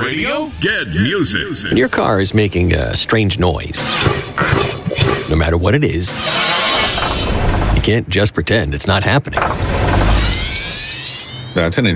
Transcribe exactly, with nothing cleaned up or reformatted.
radio? Get music. When your car is making a strange noise, no matter what it is, you can't just pretend it's not happening. That's an